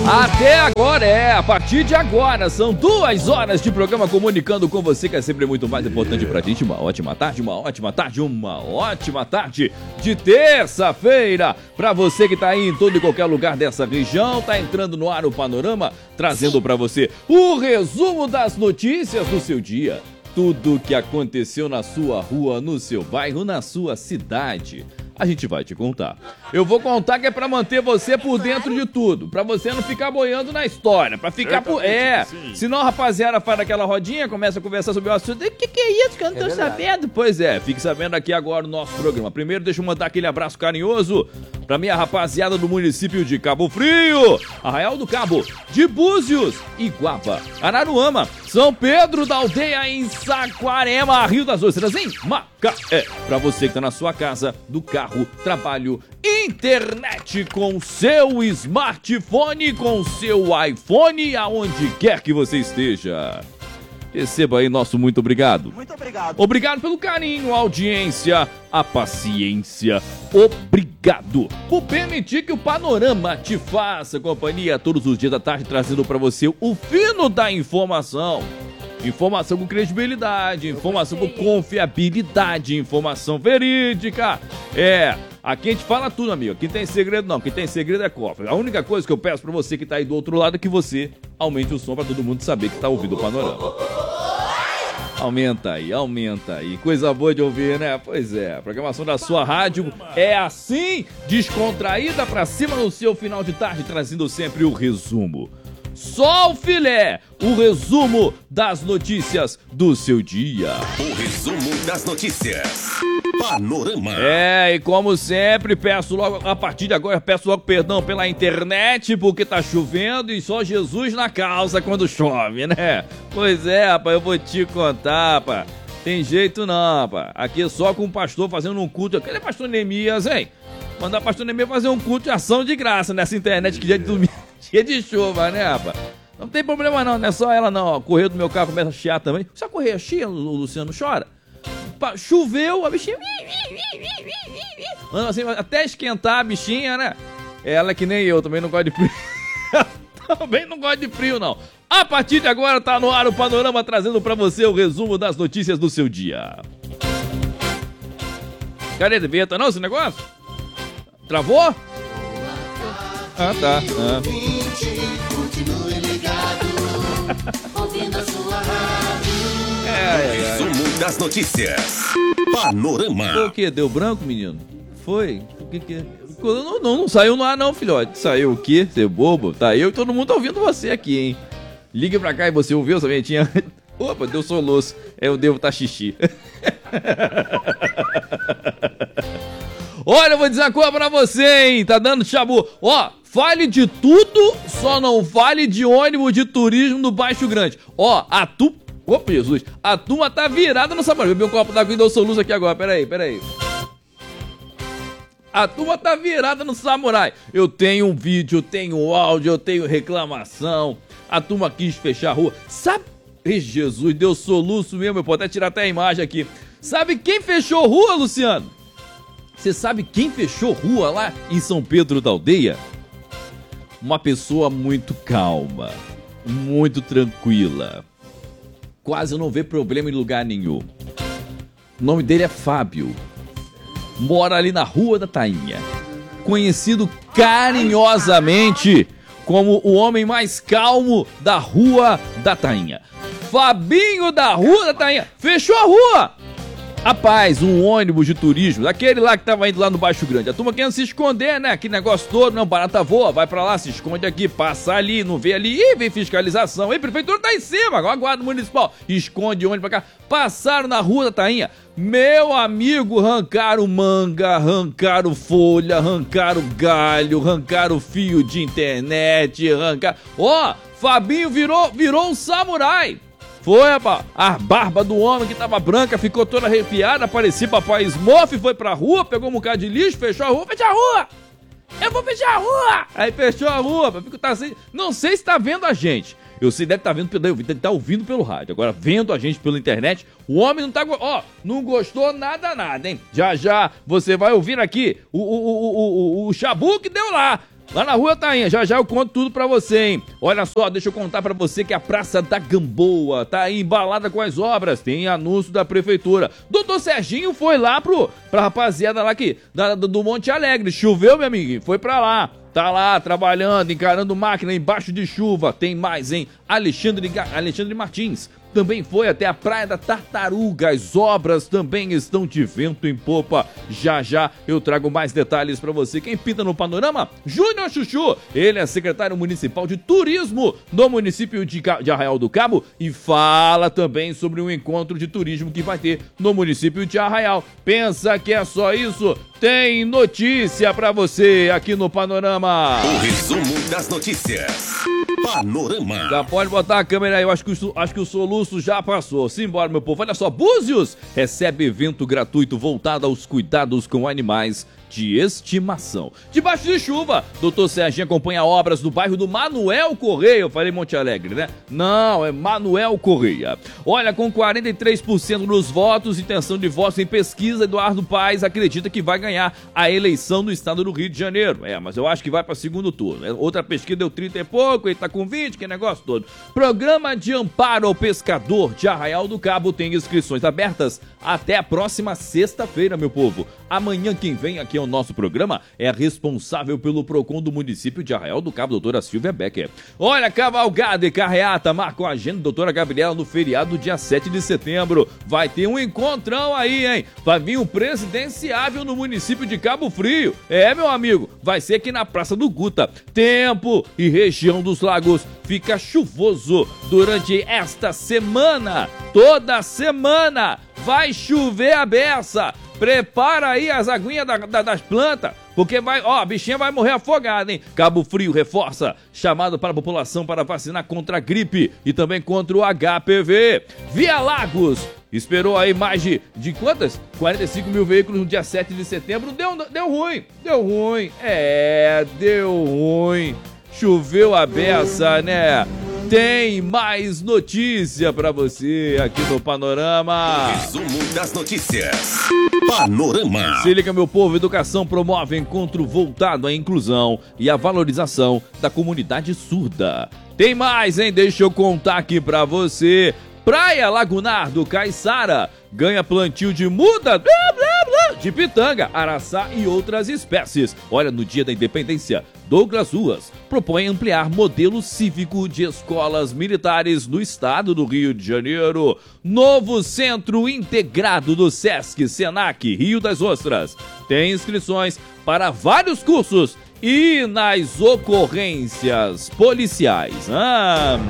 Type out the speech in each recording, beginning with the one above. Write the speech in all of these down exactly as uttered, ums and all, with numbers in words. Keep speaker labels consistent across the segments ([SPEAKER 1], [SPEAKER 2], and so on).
[SPEAKER 1] Até agora, é, a partir de agora, são duas horas de programa comunicando com você, que é sempre muito mais importante pra gente. Uma ótima tarde, uma ótima tarde, uma ótima tarde de terça-feira. Pra você que tá aí em todo e qualquer lugar dessa região, tá entrando no ar o Panorama, trazendo pra você o resumo das notícias do seu dia. Tudo o que aconteceu na sua rua, no seu bairro, na sua cidade. A gente vai te contar. Eu vou contar que é pra manter você por dentro de tudo, pra você não ficar boiando na história, pra ficar por... É, senão a rapaziada faz aquela rodinha, começa a conversar sobre o assunto. O que, que é isso que eu não tô é sabendo? Pois é, fique sabendo aqui agora no nosso programa. Primeiro, deixa eu mandar aquele abraço carinhoso pra minha rapaziada do município de Cabo Frio, Arraial do Cabo, de Búzios, Iguaba, Araruama, São Pedro da Aldeia, em Saquarema, Rio das Ostras, em Macaé. Pra você que tá na sua casa, do carro, trabalho, internet com seu smartphone, com seu iPhone, aonde quer que você esteja. Receba aí nosso muito obrigado.
[SPEAKER 2] Muito obrigado.
[SPEAKER 1] Obrigado pelo carinho, a audiência, a paciência. Obrigado por permitir que o Panorama te faça companhia todos os dias da tarde, trazendo pra você o fino da informação. Informação com credibilidade, informação com confiabilidade, informação verídica. É, aqui a gente fala tudo, amigo. Aqui não tem segredo não, quem tem segredo é cofre. A única coisa que eu peço pra você que tá aí do outro lado é que você aumente o som pra todo mundo saber que tá ouvindo o Panorama. Aumenta aí, aumenta aí. Coisa boa de ouvir, né? Pois é, a programação da sua rádio é assim, descontraída pra cima no seu final de tarde, trazendo sempre o resumo. Só o filé, o resumo das notícias do seu dia.
[SPEAKER 3] O resumo das notícias. Panorama.
[SPEAKER 1] É, e como sempre, peço logo, a partir de agora, peço logo perdão pela internet, porque tá chovendo e só Jesus na causa quando chove, né? Pois é, rapaz, eu vou te contar, rapaz. Tem jeito não, rapaz. Aqui é só com o pastor fazendo um culto. Aquele é pastor Neemias, hein? Mandar o pastor Neemias fazer um culto de ação de graça nessa internet que dia de domingo. Cheia de chuva, né, rapaz? Não tem problema não, não é só ela não, ó. Correio do meu carro começa a chiar também. Se a correia chia, o Luciano chora. Choveu, a bichinha... Assim, até esquentar a bichinha, né? Ela é que nem eu, também não gosta de frio. Também não gosta de frio, não. A partir de agora tá no ar o Panorama, trazendo pra você o resumo das notícias do seu dia. Cadê de venta não esse negócio? Travou? Ah, tá. Ah.
[SPEAKER 4] Continue ligado, ouvindo a sua rádio.
[SPEAKER 1] É, é, é.
[SPEAKER 3] Resumo das notícias. Panorama.
[SPEAKER 1] O que? Deu branco, menino? Foi? O que que... Não, não, não saiu no ar não, filhote. Saiu o quê? Você é bobo? Tá eu e todo mundo tá ouvindo você aqui, hein? Ligue pra cá e você ouviu essa vinhetinha? Opa, deu soluço. Eu devo tá xixi. Olha, eu vou dizer uma coisa pra você, hein? Tá dando chabu. Ó, fale de tudo, só não fale de ônibus de turismo do Baixo Grande. Ó, a tu... Opa, Jesus. A turma tá virada no samurai. Bebi um copo d'água e deu soluço aqui agora. Pera aí, pera aí. A turma tá virada no samurai. Eu tenho um vídeo, eu tenho áudio, eu tenho reclamação. A turma quis fechar a rua. Sabe... Ei, Jesus, deu soluço mesmo. Eu posso até tirar até a imagem aqui. Sabe quem fechou rua, Luciano? Você sabe quem fechou rua lá em São Pedro da Aldeia? Uma pessoa muito calma, muito tranquila, quase não vê problema em lugar nenhum. O nome dele é Fábio, mora ali na Rua da Tainha, conhecido carinhosamente como o homem mais calmo da Rua da Tainha. Fabinho da Rua da Tainha fechou a rua. Rapaz, um ônibus de turismo, daquele lá que tava indo lá no Baixo Grande. A turma querendo se esconder, né? Que negócio todo, não, barata voa, vai pra lá, se esconde aqui, passa ali, não vê ali, ih, vem fiscalização. Ei, prefeitura tá em cima, agora a guarda municipal, esconde ônibus pra cá. Passaram na Rua da Tainha, meu amigo, arrancaram manga, arrancaram folha, arrancaram galho, arrancaram fio de internet, arrancaram... Ó, Fabinho virou, virou um samurai. Foi, rapaz, a barba do homem que tava branca ficou toda arrepiada, parecia papai Smurf, foi pra rua, pegou um bocado de lixo, fechou a rua, fechou a rua! Eu vou fechar a rua! Aí fechou a rua, fico, tá assim, não sei se tá vendo a gente, eu sei, deve tá vendo, deve tá ouvindo pelo rádio, agora vendo a gente pela internet, o homem não tá, ó, não gostou nada, nada, hein? Já, já, você vai ouvir aqui o, o, o, o, o, o chabu que deu lá. lá na Rua Tainha. Já já eu conto tudo pra você, hein? Olha só, deixa eu contar pra você que a Praça da Gamboa tá aí embalada com as obras. Tem anúncio da prefeitura. Doutor Serginho foi lá pro, pra rapaziada lá que, da, do Monte Alegre. Choveu, meu amiguinho? Foi pra lá. Tá lá trabalhando, encarando máquina embaixo de chuva. Tem mais, hein? Alexandre, Alexandre Martins também foi até a Praia da Tartaruga. As obras também estão de vento em popa. Já já eu trago mais detalhes pra você. Quem pinta no panorama? Júnior Chuchu. Ele é secretário municipal de turismo do município de, de Arraial do Cabo e fala também sobre um encontro de turismo que vai ter no município de Arraial. Pensa que é só isso? Tem notícia pra você aqui no Panorama.
[SPEAKER 3] O resumo das notícias. Panorama.
[SPEAKER 1] Já pode botar a câmera aí, eu acho que, o, acho que o soluço já passou. Simbora, meu povo. Olha só, Búzios recebe evento gratuito voltado aos cuidados com animais de estimação. Debaixo de chuva, doutor Serginho acompanha obras no bairro do Manuel Correia. Eu falei Monte Alegre, né? Não, é Manuel Correia. Olha, com quarenta e três por cento dos votos, intenção de voto em pesquisa, Eduardo Paes acredita que vai ganhar a eleição no estado do Rio de Janeiro. É, mas eu acho que vai para segundo turno. Outra pesquisa deu trinta e pouco, ele tá com vinte, que negócio todo. Programa de amparo ao pescador de Arraial do Cabo tem inscrições abertas até a próxima sexta-feira, meu povo. Amanhã quem vem aqui ao nosso programa é a responsável pelo PROCON do município de Arraial do Cabo, doutora Silvia Becker. Olha, cavalgada e carreata, marcam a agenda, doutora Gabriela, no feriado dia sete de setembro. Vai ter um encontrão aí, hein? Vai vir um presidenciável no município de Cabo Frio. É, meu amigo, vai ser aqui na Praça do Guta. Tempo e região dos lagos fica chuvoso durante esta semana. Toda semana vai chover a beça. Prepara aí as aguinhas da, da, das plantas, porque vai, ó, a bichinha vai morrer afogada, hein? Cabo Frio reforça chamado para a população para vacinar contra a gripe e também contra o H P V. Via Lagos esperou aí mais de, de quantas? quarenta e cinco mil veículos no dia sete de setembro. Deu, deu ruim, deu ruim, é, deu ruim. Choveu a beça, né? Tem mais notícia pra você aqui no Panorama.
[SPEAKER 3] Resumo das notícias. Panorama.
[SPEAKER 1] Se liga, meu povo, educação promove encontro voltado à inclusão e à valorização da comunidade surda. Tem mais, hein? Deixa eu contar aqui pra você. Praia Lagunar do Caiçara ganha plantio de muda, blá, blá, blá, de pitanga, araçá e outras espécies. Olha, no Dia da Independência, Douglas Ruas propõe ampliar modelo cívico de escolas militares no estado do Rio de Janeiro. Novo Centro Integrado do Sesc Senac Rio das Ostras tem inscrições para vários cursos e nas ocorrências policiais. Ah...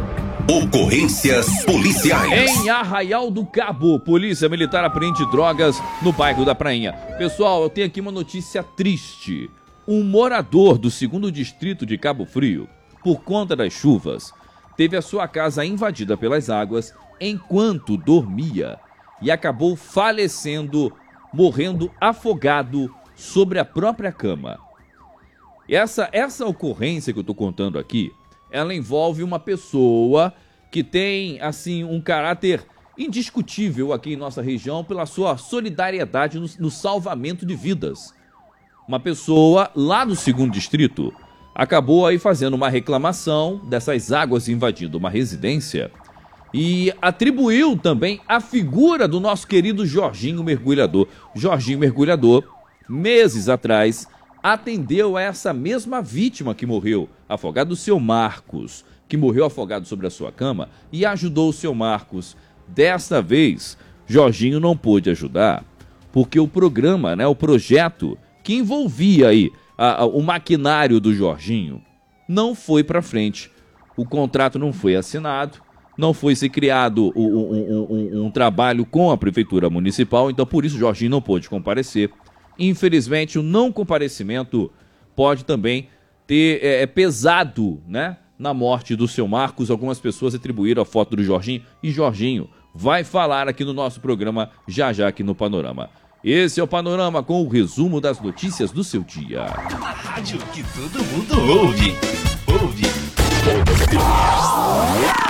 [SPEAKER 3] Ocorrências policiais.
[SPEAKER 1] Em Arraial do Cabo, polícia militar apreende drogas no bairro da Prainha. Pessoal, eu tenho aqui uma notícia triste. Um morador do segundo distrito de Cabo Frio, por conta das chuvas, teve a sua casa invadida pelas águas enquanto dormia e acabou falecendo, morrendo afogado sobre a própria cama. Essa, essa ocorrência que eu estou contando aqui, ela envolve uma pessoa que tem, assim, um caráter indiscutível aqui em nossa região pela sua solidariedade no, no salvamento de vidas. Uma pessoa lá do segundo distrito acabou aí fazendo uma reclamação dessas águas invadindo uma residência e atribuiu também a figura do nosso querido Jorginho Mergulhador. Jorginho Mergulhador, meses atrás, atendeu a essa mesma vítima que morreu afogado, o seu Marcos, que morreu afogado sobre a sua cama, e ajudou o seu Marcos. Desta vez, Jorginho não pôde ajudar, porque o programa, né, o projeto que envolvia aí a, a, o maquinário do Jorginho, não foi para frente. O contrato não foi assinado, não foi se criado um, um, um, um trabalho com a prefeitura municipal, então por isso Jorginho não pôde comparecer. Infelizmente, o não comparecimento pode também ter é, pesado, né, na morte do seu Marcos. Algumas pessoas atribuíram a foto do Jorginho e Jorginho vai falar aqui no nosso programa já já aqui no Panorama. Esse é o Panorama com o resumo das notícias do seu dia.
[SPEAKER 2] A rádio que todo mundo ouve. Ouve.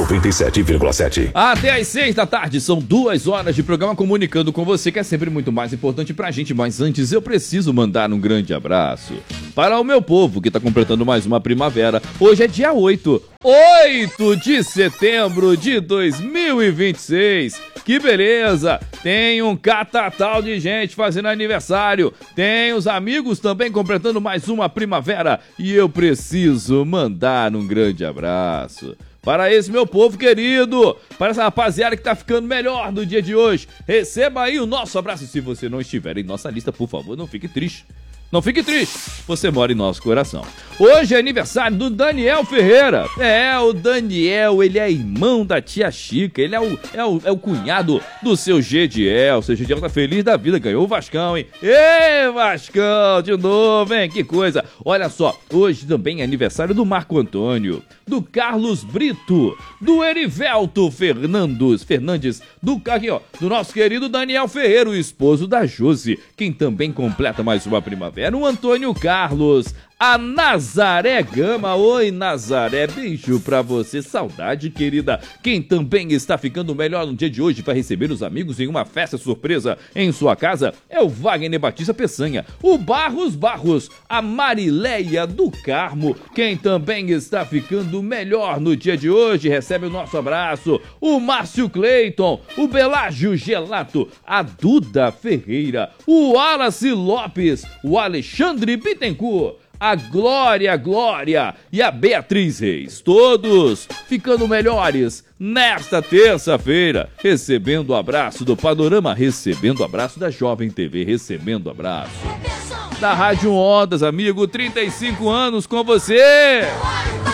[SPEAKER 3] noventa e sete vírgula sete.
[SPEAKER 1] Até às seis da tarde, são duas horas de programa comunicando com você, que é sempre muito mais importante pra gente. Mas antes eu preciso mandar um grande abraço para o meu povo que tá completando mais uma primavera. Hoje é dia oito. oito de setembro de dois mil e vinte e seis. Que beleza! Tem um catatal de gente fazendo aniversário. Tem os amigos também completando mais uma primavera. E eu preciso mandar um grande abraço para esse meu povo querido, para essa rapaziada que tá ficando melhor no dia de hoje. Receba aí o nosso abraço. Se você não estiver em nossa lista, por favor, não fique triste. Não fique triste, você mora em nosso coração. Hoje é aniversário do Daniel Ferreira. É, o Daniel, ele é irmão da tia Chica. Ele é o, é o, é o cunhado do seu Gediel. O seu Gediel tá feliz da vida, ganhou o Vascão, hein? Ê, Vascão, de novo, hein? Que coisa. Olha só, hoje também é aniversário do Marco Antônio, do Carlos Brito, do Erivelto Fernandes, Fernandes, do, aqui, ó, do nosso querido Daniel Ferreira, o esposo da Josi. Quem também completa mais uma primavera, o Antônio Carlos, a Nazaré Gama. Oi, Nazaré, beijo pra você, saudade, querida. Quem também está ficando melhor no dia de hoje para receber os amigos em uma festa surpresa em sua casa é o Wagner Batista Peçanha, o Barros Barros, a Marileia do Carmo. Quem também está ficando melhor no dia de hoje, recebe o nosso abraço, o Márcio Cleiton, o Belágio Gelato, a Duda Ferreira, o Wallace Lopes, o Alexandre Bittencourt, a Glória Glória e a Beatriz Reis. Todos ficando melhores nesta terça-feira, recebendo o abraço do Panorama, recebendo o abraço da Jovem T V, recebendo o abraço da Rádio Ondas, amigo, trinta e cinco anos com você.